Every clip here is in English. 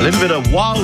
little bit of wow.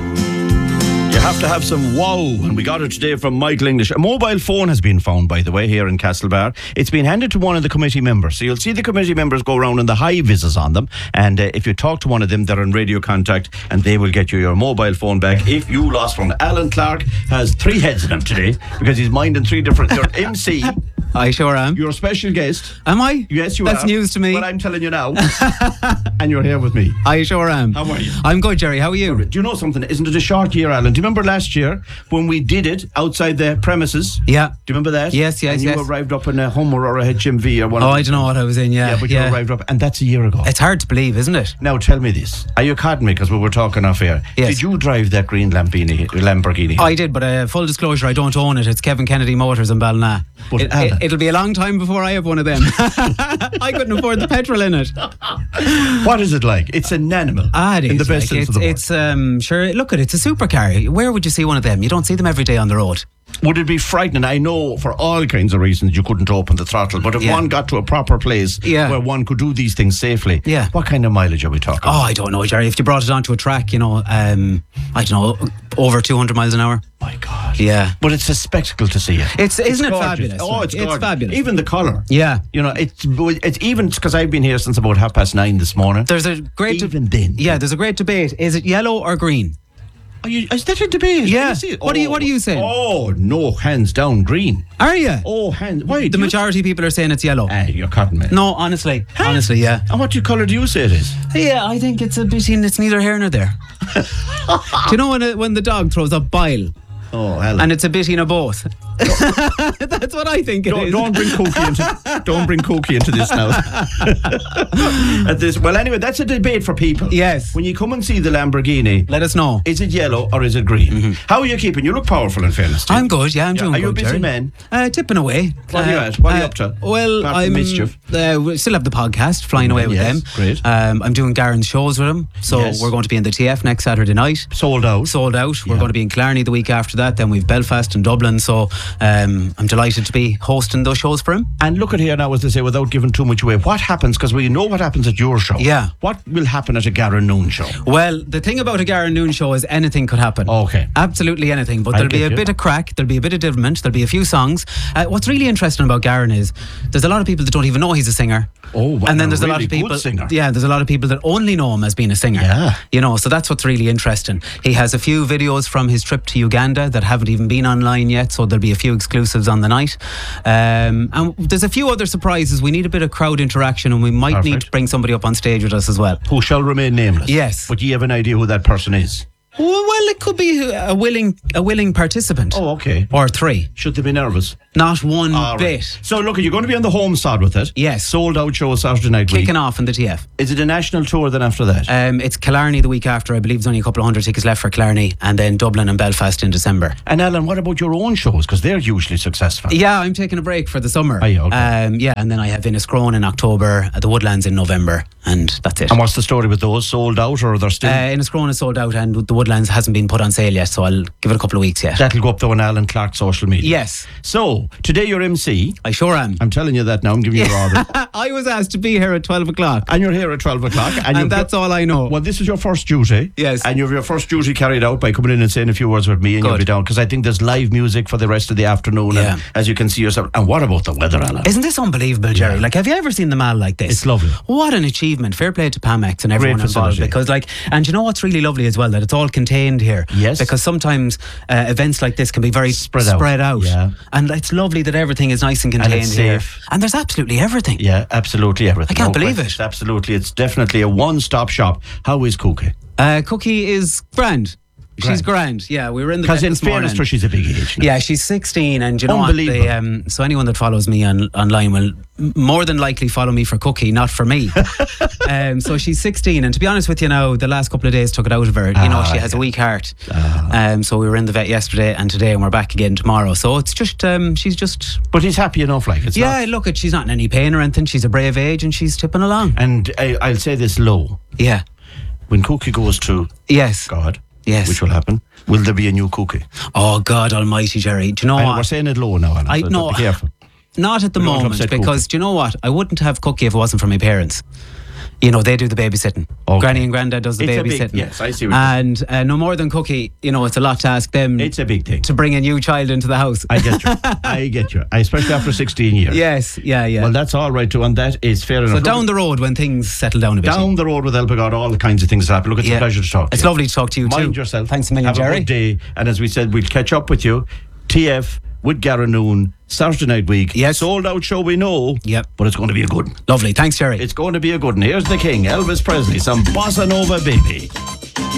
You have to have some wow, and we got it today from Michael English. A mobile phone has been found, by the way, here in Castlebar. It's been handed to one of the committee members. So you'll see the committee members go around and the high vises on them. And if you talk to one of them, they're in radio contact and they will get you your mobile phone back if you lost one. Alan Clark has 3 heads in him today because he's minding 3 different... You're MC. I sure am. You're a special guest. Am I? Yes, you are. That's news to me. But I'm telling you now. And you're here with me. I sure am. How are you? I'm good, Jerry. How are you? Do you know something? Isn't it a short year, Alan? Do you remember last year when we did it outside the premises? Yeah. Do you remember that? Yes. And you arrived up in a Hummer or a HMV or one. Oh, I don't know what I was in, yeah. Yeah, but you arrived up, and that's a year ago. It's hard to believe, isn't it? Now tell me this. Are you caught me? Because we were talking off air. Yes. Did you drive that green Lamborghini? I did, but full disclosure, I don't own it. It's Kevin Kennedy Motors in Ballina. But it'll be a long time before I have one of them. I couldn't afford the petrol in it. What is it like? It's an animal. It is. In the best sense of the word. It's sure. Look at it. It's a supercar. Where would you see one of them? You don't see them every day on the road. Would it be frightening? I know for all kinds of reasons you couldn't open the throttle, but if one got to a proper place where one could do these things safely, what kind of mileage are we talking? Oh, I don't know, Jerry. If you brought it onto a track, I don't know, over 200 miles an hour. My God. Yeah. But it's a spectacle to see it. Isn't it gorgeous. fabulous? Oh, it's gorgeous. Fabulous. Even the colour. Yeah. You know, it's even, because I've been here since about 9:30 this morning. There's a great... Even then. Yeah, there's a great debate. Is it yellow or green? Is that a debate? Yeah. What are you saying? Oh, no, hands down green. Are you? Oh, hands... Why? The majority of people are saying it's yellow. You're cutting me. No, honestly. Huh? Honestly, yeah. And what colour do you say it is? Yeah, I think it's a bit... It's neither here nor there. Do you know when the dog throws up bile? Oh, hell. And it's a bit of both. That's what I think it is. Don't bring Cookie into this now. Well, anyway, that's a debate for people. Yes. When you come and see the Lamborghini, let us know. Is it yellow or is it green? Mm-hmm. How are you keeping? You look powerful, in fairness. I'm good. Yeah, I'm doing good. Are you a busy Jerry. man? Tipping away. What are you at? What are you up to? Well, I'm mischief. We still have the podcast, Flying Away with them. Great. I'm doing Garen's shows with him, so we're going to be in the TF next Saturday night. Sold out. We're going to be in Killarney the week after that. Then we've Belfast and Dublin. So I'm delighted to be hosting those shows for him. And look at here now, as they say, without giving too much away, what happens, because we know what happens at your show. Yeah. What will happen at a Garen Noon show? Well, the thing about a Garen Noon show is anything could happen. Okay. Absolutely anything. But there'll be a bit of crack, there'll be a bit of development, there'll be a few songs. What's really interesting about Garen is there's a lot of people that don't even know he's a singer. Oh, wow. And then there's a lot of people. Singer. Yeah, there's a lot of people that only know him as being a singer. Yeah. You know, so that's what's really interesting. He has a few videos from his trip to Uganda that haven't even been online yet, so there'll be a few exclusives on the night. And there's a few other surprises. We need a bit of crowd interaction, and we might need to bring somebody up on stage with us as well. Who shall remain nameless. Yes. But you have an idea who that person is? Well, it could be a willing participant. Oh, okay. Or 3. Should they be nervous? Not one bit. Right. So, look, you're going to be on the home side with it. Yes. Sold out show Saturday night. Kicking off in the TF. Is it a national tour then after that? It's Killarney the week after. I believe there's only a couple of hundred tickets left for Killarney, and then Dublin and Belfast in December. And Alan, what about your own shows? Because they're hugely successful. Yeah, I'm taking a break for the summer. Oh, yeah, okay. Yeah, and then I have Inniscrone in October, the Woodlands in November, and that's it. And what's the story with those? Sold out, or are there still? Inniscrone is sold out, and the Woodlands hasn't been put on sale yet, so I'll give it a couple of weeks yet. That'll go up though on Alan Clark's social media. Yes. So, today you're MC. I sure am. I'm telling you that now. I'm giving you a order. I was asked to be here at 12 o'clock. And you're here at 12 o'clock. And that's all I know. Well, this is your first duty. Yes. And you have your first duty carried out by coming in and saying a few words with me, and you'll be down. Because I think there's live music for the rest of the afternoon. Yeah. And as you can see yourself. And what about the weather, Alan? Isn't this unbelievable, Jerry? Like, have you ever seen the Mall like this? It's lovely. What an achievement. Fair play to Pamex and everyone involved. Because, and you know what's really lovely as well? That it's all contained here. Yes. Because sometimes events like this can be very spread out. Yeah. And it's lovely that everything is nice and contained and it's here. safe. And there's absolutely everything. Yeah, absolutely everything. I can't believe it. Absolutely. It's definitely a one-stop shop. How is Cookie? Cookie is grand. She's grand. Yeah, we were in the vet this morning. Because in fairness to her, she's a big age now. Yeah, she's 16, and you know what? So anyone that follows me online will more than likely follow me for Cookie, not for me. So she's 16, and to be honest with you now, the last couple of days took it out of her. You know, she has a weak heart. So we were in the vet yesterday and today, and we're back again tomorrow. So it's just, she's just... But he's happy enough, like it's yeah, look, she's not in any pain or anything. She's a brave age, and she's tipping along. And I'll say this low. Yeah. When Cookie goes to God... Yes. Which will happen. Will there be a new Cookie? Oh, God almighty, Jerry. Do you know what? We're saying it low now, Alan. So be careful. Not at the moment, because do you know what? I wouldn't have Cookie if it wasn't for my parents. they do the babysitting. Okay. Granny and Grandad does the babysitting. Yes, I see what you're saying. And no more than Cookie, it's a lot to ask them. It's a big thing to bring a new child into the house. I get you. Especially after 16 years. Yes, yeah. Well, that's all right too, and that is fair enough. So down the road, when things settle down a bit. Down the road with Elpegard, all the kinds of things happen. Look, it's a pleasure to talk to you. It's lovely to talk to you too. Mind yourself. Thanks a million, Have Jerry. a good day. And as we said, we'll catch up with you. TF with Garanoon, Saturday night week. Yes. Sold out show, we know. Yep. But it's going to be a good one. Lovely. Thanks, Jerry. It's going to be a good one. Here's the king, Elvis Presley, some bossa nova baby.